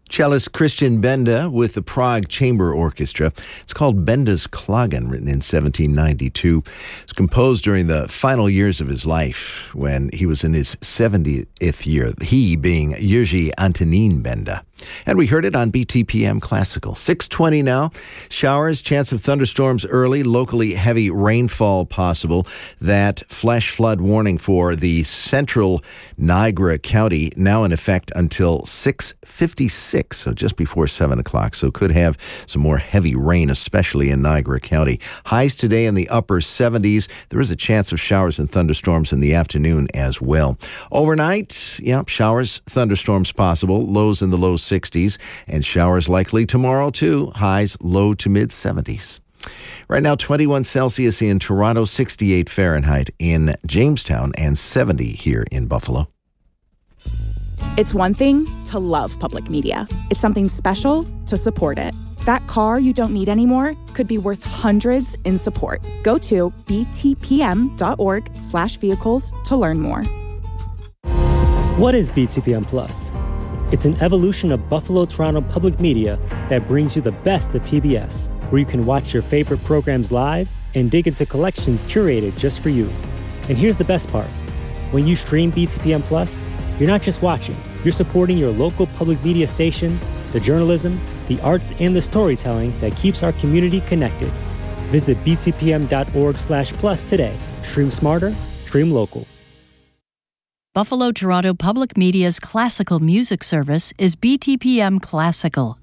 Cellist Christian Benda with the Prague Chamber Orchestra. It's called Benda's Klagen, written in 1792. It's composed during the final years of his life when he was in his 70th year, he being Jerzy Antonín Benda. And we heard it on BTPM Classical. 6:20 now. Showers, chance of thunderstorms early, locally heavy rainfall possible. That flash flood warning for the central Niagara County now in effect until 6:56, so just before 7 o'clock. So could have some more heavy rain, especially in Niagara County. Highs today in the upper 70s. There is a chance of showers and thunderstorms in the afternoon as well. Overnight, showers, thunderstorms possible. Lows in the low 60s, and showers likely tomorrow too. Highs low to mid 70s. Right now, 21 Celsius in Toronto, 68 Fahrenheit in Jamestown, and 70 here in Buffalo. It's one thing to love public media. It's something special to support it. That car you don't need anymore could be worth hundreds in support. Go to btpm.org/vehicles to learn more. What is BTPM Plus? It's an evolution of Buffalo-Toronto public media that brings you the best of PBS, where you can watch your favorite programs live and dig into collections curated just for you. And here's the best part. When you stream BTPM Plus, you're not just watching, you're supporting your local public media station, the journalism, the arts, and the storytelling that keeps our community connected. Visit btpm.org/plus today. Stream smarter, stream local. Buffalo Toronto Public Media's classical music service is BTPM Classical.